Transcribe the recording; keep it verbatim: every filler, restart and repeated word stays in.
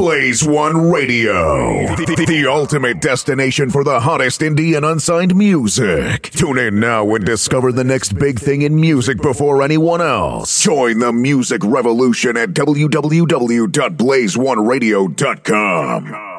Blaze One Radio, the, the ultimate destination for the hottest indie and unsigned music. Tune in now and discover the next big thing in music before anyone else. Join the music revolution at w w w dot blaze one radio dot com.